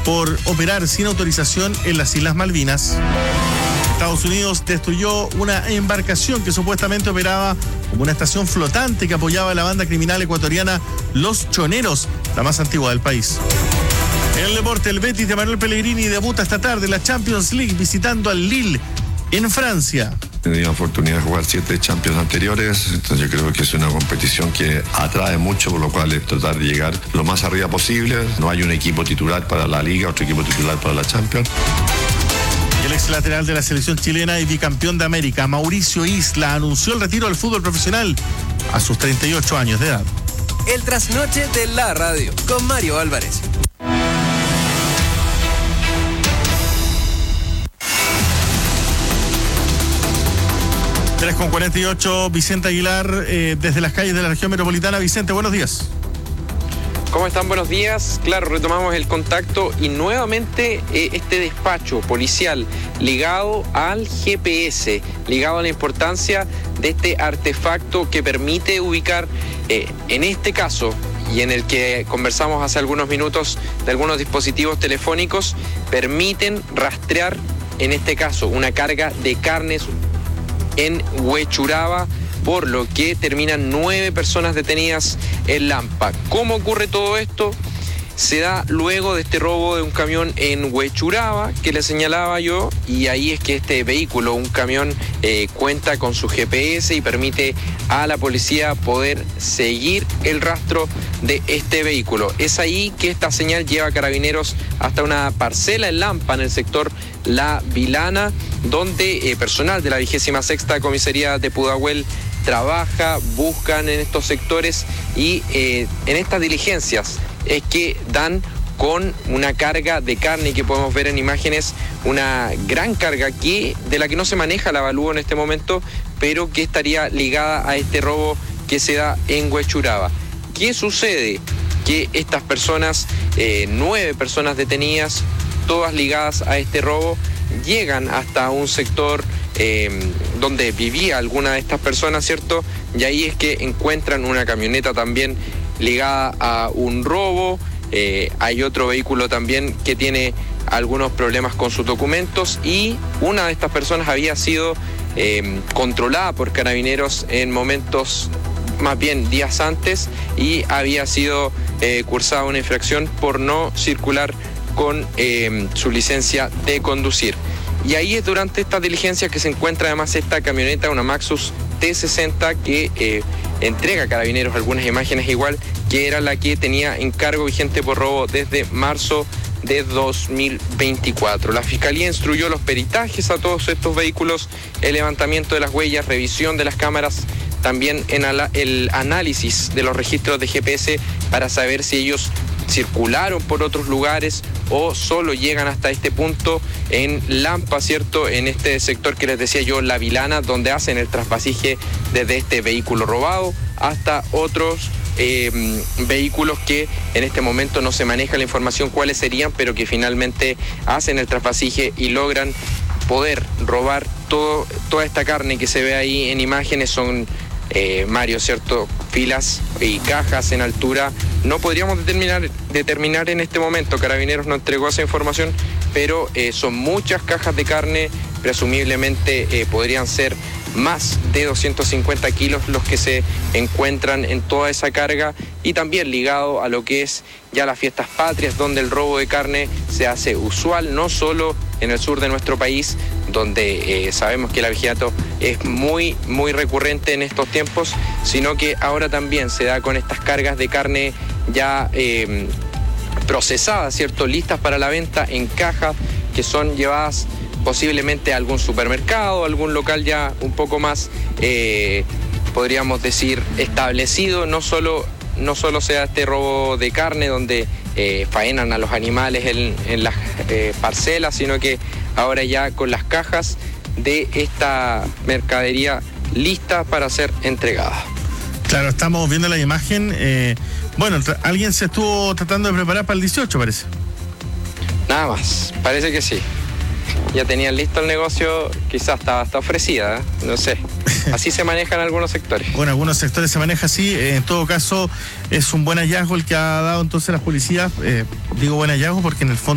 por operar sin autorización en las Islas Malvinas. Estados Unidos destruyó una embarcación que supuestamente operaba como una estación flotante que apoyaba a la banda criminal ecuatoriana Los Choneros, la más antigua del país. En el deporte, el Betis de Manuel Pellegrini debuta esta tarde en la Champions League visitando al Lille en Francia. He tenido la oportunidad de jugar 7 Champions anteriores, entonces yo creo que es una competición que atrae mucho, por lo cual es tratar de llegar lo más arriba posible. No hay un equipo titular para la Liga, otro equipo titular para la Champions. El ex lateral de la selección chilena y bicampeón de América, Mauricio Isla, anunció el retiro del fútbol profesional a sus 38 años de edad. El trasnoche de la radio con Mario Álvarez. Con 48, Vicente Aguilar, desde las calles de la región metropolitana. Vicente, buenos días. ¿Cómo están? Buenos días. Claro, retomamos el contacto y nuevamente este despacho policial ligado al GPS, ligado a la importancia de este artefacto que permite ubicar, en este caso, y en el que conversamos hace algunos minutos de algunos dispositivos telefónicos, permiten rastrear, en este caso, una carga de carnes en Huechuraba, por lo que terminan 9 personas detenidas en Lampa. ¿Cómo ocurre todo esto? Se da luego de este robo de un camión en Huechuraba, que le señalaba yo, y ahí es que este vehículo, un camión, cuenta con su GPS y permite a la policía poder seguir el rastro de este vehículo. Es ahí que esta señal lleva a Carabineros hasta una parcela en Lampa, en el sector La Vilana, donde personal de la 26ª Comisaría de Pudahuel trabaja, buscan en estos sectores y en estas diligencias es que dan con una carga de carne que podemos ver en imágenes, una gran carga de la que no se maneja el avalúo en este momento, pero que estaría ligada a este robo que se da en Huechuraba. ¿Qué sucede? Que estas personas, 9 personas detenidas, todas ligadas a este robo, llegan hasta un sector donde vivía alguna de estas personas, ¿cierto? Y ahí es que encuentran una camioneta también ligada a un robo. Hay otro vehículo también que tiene algunos problemas con sus documentos y una de estas personas había sido controlada por Carabineros en momentos, más bien días antes, y había sido cursada una infracción por no circular con su licencia de conducir. Y ahí es durante estas diligencias que se encuentra además esta camioneta, una Maxus T60, que entrega a Carabineros algunas imágenes igual, que era la que tenía encargo vigente por robo desde marzo de 2024. La Fiscalía instruyó los peritajes a todos estos vehículos, el levantamiento de las huellas, revisión de las cámaras, también en el análisis de los registros de GPS para saber si ellos circularon por otros lugares o solo llegan hasta este punto en Lampa, ¿cierto? En este sector que les decía yo, La Vilana, donde hacen el trasvasije desde este vehículo robado hasta otros vehículos que en este momento no se maneja la información cuáles serían, pero que finalmente hacen el trasvasije y logran poder robar toda esta carne que se ve ahí en imágenes. Son Mario, ¿cierto? Filas y cajas en altura. No podríamos determinar en este momento, Carabineros no entregó esa información, pero son muchas cajas de carne, presumiblemente podrían ser más de 250 kilos los que se encuentran en toda esa carga, y también ligado a lo que es ya las fiestas patrias, donde el robo de carne se hace usual, no solo en el sur de nuestro país, donde sabemos que el abigeato es muy, muy recurrente en estos tiempos, sino que ahora también se da con estas cargas de carne ya procesadas, ¿cierto? Listas para la venta en cajas, que son llevadas posiblemente a algún supermercado, algún local ya un poco más, podríamos decir, establecido. No solo sea este robo de carne donde faenan a los animales en las parcelas, sino que ahora ya con las cajas de esta mercadería lista para ser entregada. Claro, estamos viendo la imagen. Bueno, alguien se estuvo tratando de preparar para el 18, parece. Nada más, parece que sí. Ya tenían listo el negocio, quizás está ofrecida, no sé. Así se manejan algunos sectores. Bueno, algunos sectores se maneja así. En todo caso, es un buen hallazgo el que ha dado entonces las policías. Digo buen hallazgo porque en el fondo